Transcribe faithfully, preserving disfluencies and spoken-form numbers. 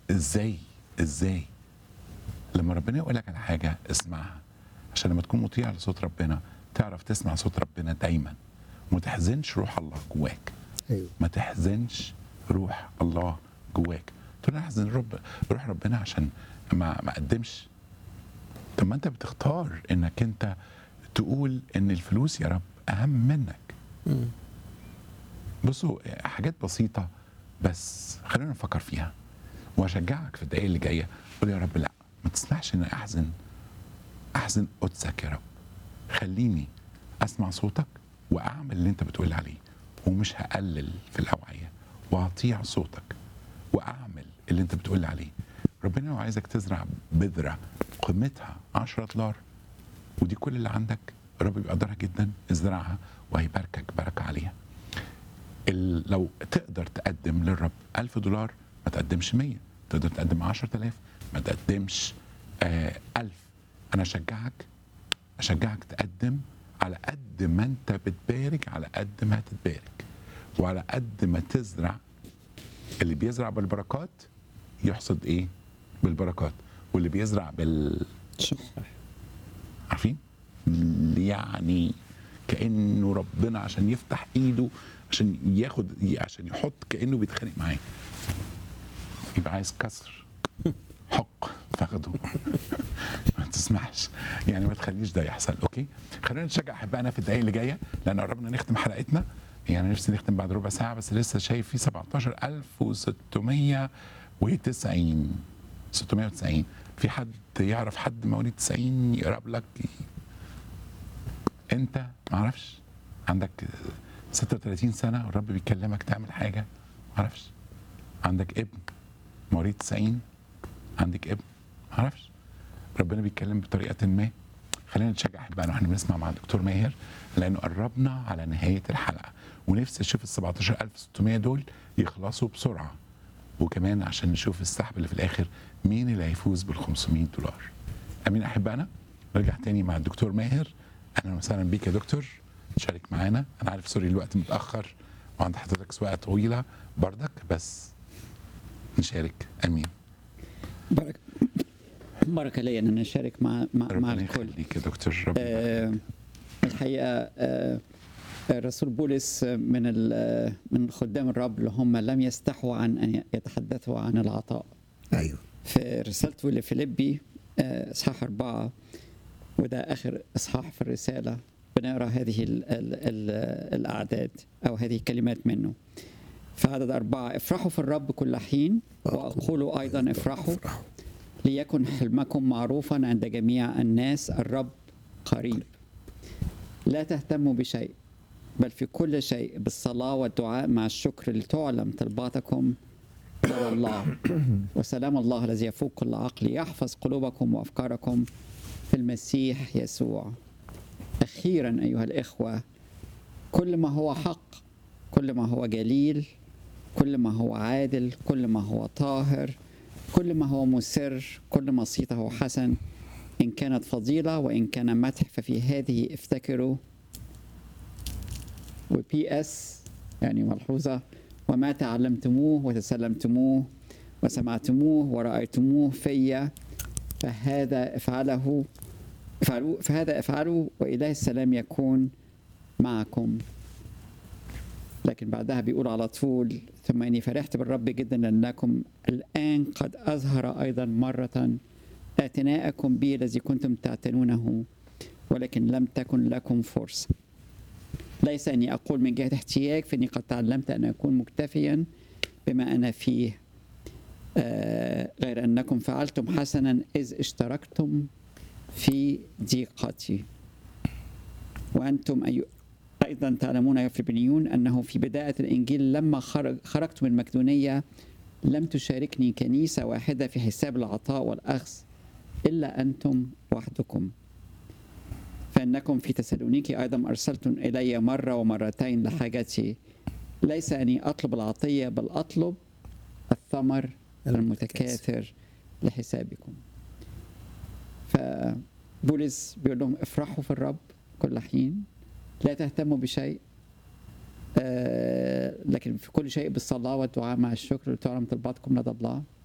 ازاي ازاي لما ربنا يقول لك على حاجه اسمعها، عشان لما تكون مطيع لصوت ربنا تعرف تسمع صوت ربنا دايما، وما تحزنش روح الله جواك. ايوه ما تحزنش روح الله جواك. تقول انا احزن رب روح ربنا عشان ما ما اقدمش. طب ما انت بتختار انك انت تقول ان الفلوس يا رب اهم منك. مم. بصوا حاجات بسيطه بس خلينا نفكر فيها، واشجعك في الدقايق اللي جايه قول يا رب لا ما تسمحش ان احزن احزن قدسك يا رب، خليني اسمع صوتك واعمل اللي انت بتقول عليه، ومش هقلل في الاوعيه، وهطيع صوتك واعمل اللي انت بتقول عليه. ربنا لو عايزك تزرع بذره قيمتها عشرة دولار ودي كل اللي عندك، الرب بيقدرها جدا، ازرعها وهيباركك بركه عليها. ال- لو تقدر تقدم للرب ألف دولار ما تقدمش مية، تقدر تقدم عشرة آلاف ما تقدمش آه ألف. أنا أشجعك أشجعك تقدم على قد ما أنت بتبارك، على قد ما هتتبارك، وعلى قد ما تزرع. اللي بيزرع بالبركات يحصد إيه؟ بالبركات، واللي بيزرع بال عارفين؟ يعني كأنه ربنا عشان يفتح ايده عشان ياخد عشان يحط كأنه بيتخانق معاه، يبقى عايز كسر حق فاخده. ما تسمحش يعني، ما تخليش ده يحصل. اوكي، خلينا نشجع احبائنا في الدقايق اللي جايه لان قربنا نختم حلقتنا. يعني نفسي نختم بعد ربع ساعه بس لسه شايف في سبعتاشر ألف وستمية وتسعين ستمية وتسعين. في حد يعرف حد مواليد تسعين يقرب لك؟ انت معرفش عندك ستة وثلاثين سنه والرب بيكلمك تعمل حاجه معرفش. عندك ابن مواليد تسعين، عندك ابن معرفش ربنا بيتكلم بطريقه ما. خلينا نتشجع احبائنا واحنا بنسمع مع الدكتور ماهر لانه قربنا على نهايه الحلقه، ونفسي اشوف ال سبعتاشر ألف وستمية دول يخلصوا بسرعه، وكمان عشان نشوف السحب اللي في الاخر مين اللي هيفوز بال خمسمية دولار. امين احبائنا. نرجع تاني مع الدكتور ماهر. اهلا وسهلا بيك يا دكتور، تشارك معانا. انا عارف سوري الوقت متاخر وعند حضرتك سواقه طويله بردك، بس نشارك. امين. بركة بركة لي ان انا اشارك مع مع, مع ربنا الكل. يخليك يا دكتور. ربنا آه الحقيقه آه الرسول بولس من ال- من خدام الرب اللي هم لم يستحوا عن ان يتحدثوا عن العطاء. ايوه في رسالته لفيليبي آه، اصحاح اربعه، وده اخر اصحاح في الرساله، بنقرا هذه ال ال ال الاعداد او هذه الكلمات منه. في عدد اربعه: افرحوا في الرب كل حين، واقول ايضا افرحوا، ليكن حلمكم معروفا عند جميع الناس، الرب قريب. لا تهتموا بشيء، بل في كل شيء بالصلاة والدعاء مع الشكر لتعلم طلباتكم إلى الله، وسلام الله الذي يفوق كل عقل يحفظ قلوبكم وأفكاركم في المسيح يسوع. أخيرا أيها الإخوة، كل ما هو حق، كل ما هو جليل، كل ما هو عادل، كل ما هو طاهر، كل ما هو مسر، كل ما صيته حسن، إن كانت فضيلة وإن كان مدح ففي هذه افتكروا. وبي اس يعني ملحوظة: وما تعلمتموه وتسلمتموه وسمعتموه ورأيتموه في فهذا افعله افعلوا فهذا افعلوا وإله السلام يكون معكم. لكن بعدها بيقول على طول: ثم إني فرحت بالرب جدا لأنكم الآن قد أظهر أيضا مرة اعتناءكم بي الذي كنتم تعتنونه، ولكن لم تكن لكم فرصة. ليس أني أقول من جهة احتياج، فإني قد تعلمت أن أكون مكتفيا بما أنا فيه، آه غير أنكم فعلتم حسنا إذ اشتركتم في ضيقتي. وأنتم أي أيضا تعلمون يا فلبينيون أنه في بداية الإنجيل لما خرج خرجت من مقدونية لم تشاركني كنيسة واحدة في حساب العطاء والأخذ إلا أنتم وحدكم. فإنكم في تسالونيكي أيضا أرسلتم إلي مرة ومرتين لحاجتي. ليس أني أطلب العطية بل أطلب الثمر المتكاثر لحسابكم. فبولس بيقول لهم افرحوا في الرب كل حين، لا تهتموا بشيء، آه لكن في كل شيء بالصلاة والدعاء مع الشكر لتعلم طلباتكم لدى الله.